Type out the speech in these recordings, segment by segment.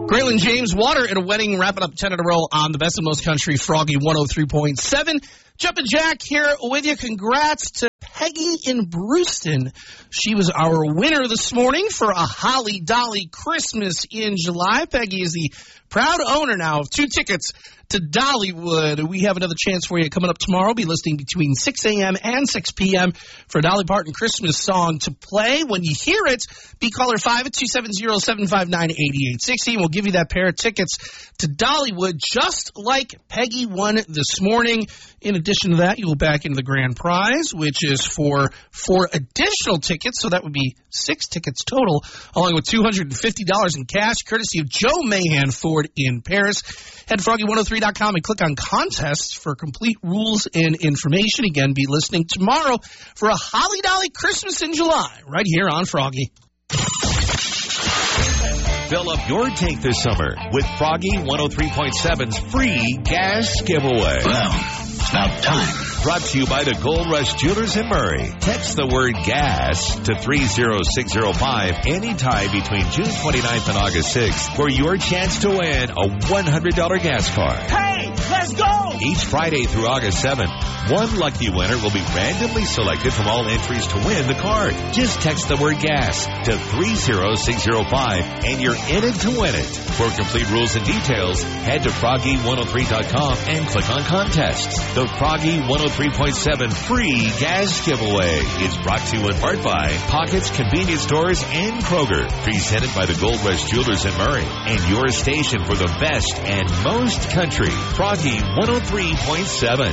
Graylin James, Water at a Wedding, wrapping up 10 in a row on the Best of Most Country, Froggy 103.7. Jumpin' Jack here with you. Congrats to Peggy in Brewston. She was our winner this morning for a Holly Dolly Christmas in July. Peggy is the proud owner now of 2 tickets to Dollywood. We have another chance for you coming up tomorrow. Be listening between 6 a.m. and 6 p.m. for a Dolly Parton Christmas song to play. When you hear it, be caller 5-270-759-8860. We'll give you that pair of tickets to Dollywood, just like Peggy won this morning. In addition to that, you will back into the grand prize, which is for 4 additional tickets. So that would be 6 tickets total, along with $250 in cash, courtesy of Joe Mahan Ford in Paris. Head to Froggy103.com and click on contests for complete rules and information. Again, be listening tomorrow for a Holly Dolly Christmas in July, right here on Froggy. Fill up your tank this summer with Froggy 103.7's free gas giveaway. Well, it's about time. Brought to you by the Gold Rush Jewelers in Murray. Text the word gas to 30605 anytime between June 29th and August 6th for your chance to win a $100 gas card. Hey, let's go! Each Friday through August 7th, one lucky winner will be randomly selected from all entries to win the card. Just text the word gas to 30605 and you're in it to win it. For complete rules and details, head to Froggy103.com and click on contests. The Froggy 103.7 free gas giveaway is brought to you in part by Pockets Convenience Stores and Kroger. Presented by the Gold Rush Jewelers in Murray and your station for the best and most country. Froggy 103.7.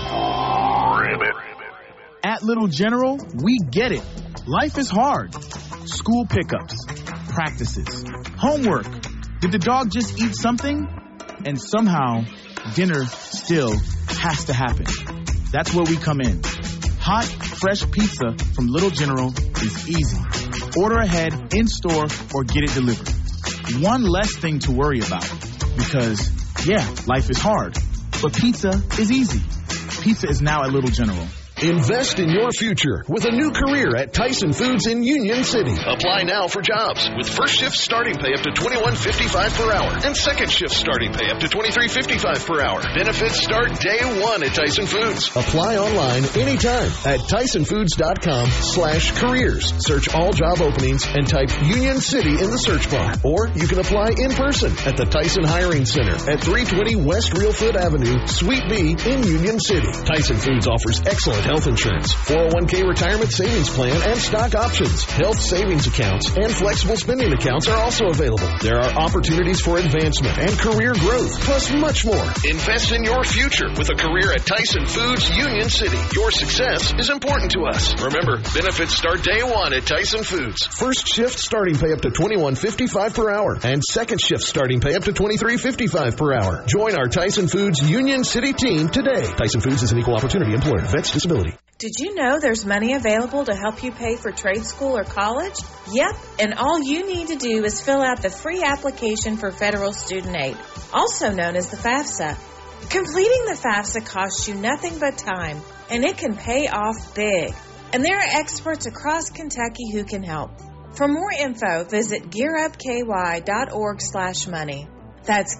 At Little General, we get it. Life is hard. School pickups, practices, homework. Did the dog just eat something? And somehow, dinner still has to happen. That's where we come in. Hot, fresh pizza from Little General is easy. Order ahead, in-store, or get it delivered. One less thing to worry about. Because, yeah, life is hard. But pizza is easy. Pizza is now at Little General. Invest in your future with a new career at Tyson Foods in Union City. Apply now for jobs with first shift starting pay up to $21.55 per hour and second shift starting pay up to $23.55 per hour. Benefits start day one at Tyson Foods. Apply online anytime at TysonFoods.com/careers. Search all job openings and type Union City in the search bar. Or you can apply in person at the Tyson Hiring Center at 320 West Reelfoot Avenue, Suite B in Union City. Tyson Foods offers excellent health insurance, 401k retirement savings plan, and stock options. Health savings accounts and flexible spending accounts are also available. There are opportunities for advancement and career growth, plus much more. Invest in your future with a career at Tyson Foods Union City. Your success is important to us. Remember, benefits start day one at Tyson Foods. First shift starting pay up to $21.55 per hour and second shift starting pay up to $23.55 per hour. Join our Tyson Foods Union City team today. Tyson Foods is an equal opportunity employer. Vets disability. Did you know there's money available to help you pay for trade school or college? Yep, and all you need to do is fill out the free application for federal student aid, also known as the FAFSA. Completing the FAFSA costs you nothing but time, and it can pay off big. And there are experts across Kentucky who can help. For more info, visit gearupky.org/money. That's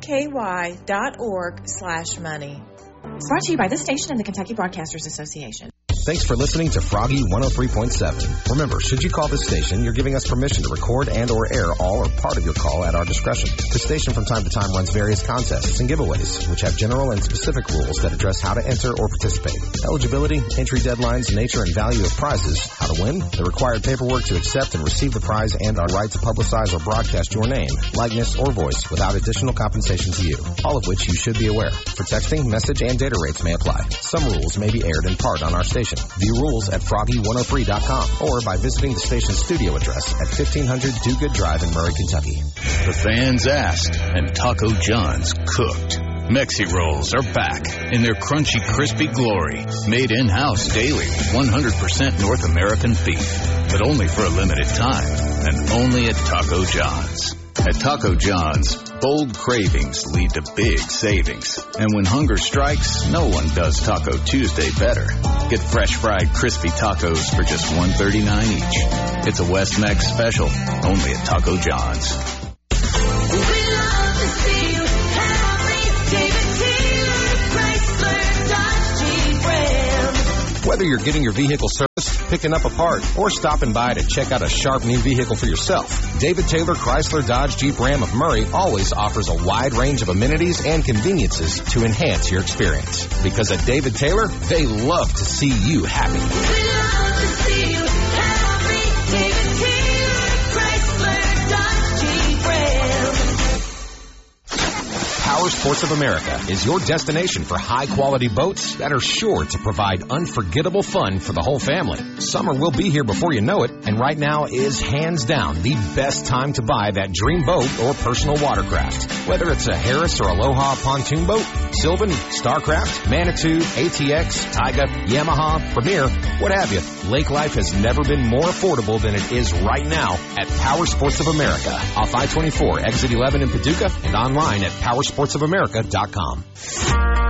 gearupky.org/money. It's brought to you by this station and the Kentucky Broadcasters Association. Thanks for listening to Froggy 103.7. Remember, should you call this station, you're giving us permission to record and or air all or part of your call at our discretion. The station from time to time runs various contests and giveaways, which have general and specific rules that address how to enter or participate. Eligibility, entry deadlines, nature and value of prizes, how to win, the required paperwork to accept and receive the prize, and our right to publicize or broadcast your name, likeness, or voice without additional compensation to you, all of which you should be aware. For texting, message, and data rates may apply. Some rules may be aired in part on our station. View rules at Froggy103.com or by visiting the station's studio address at 1500 Do Good Drive in Murray, Kentucky. The fans asked, and Taco John's cooked. Mexi Rolls are back in their crunchy, crispy glory. Made in-house daily, 100% North American beef. But only for a limited time, and only at Taco John's. At Taco John's, bold cravings lead to big savings. And when hunger strikes, no one does Taco Tuesday better. Get fresh fried crispy tacos for just $1.39 each. It's a West Mex special, only at Taco John's. We love see you happy. David Taylor, Chrysler, Dodge, Jeep, Ram. Whether you're getting your vehicle serviced, picking up a part, or stopping by to check out a sharp new vehicle for yourself, David Taylor Chrysler Dodge Jeep Ram of Murray always offers a wide range of amenities and conveniences to enhance your experience. Because at David Taylor, they love to see you happy. We love to see you happy. David Taylor, Chrysler, Dodge, Jeep, Ram. Power Sports of America is your destination for high-quality boats that are sure to provide unforgettable fun for the whole family. Summer will be here before you know it, and right now is hands down the best time to buy that dream boat or personal watercraft. Whether it's a Harris or Aloha pontoon boat, Sylvan, Starcraft, Manitou, ATX, Taiga, Yamaha, Premier, what have you, lake life has never been more affordable than it is right now at Power Sports of America, off I-24, exit 11 in Paducah, and online at powersportsofamerica.com.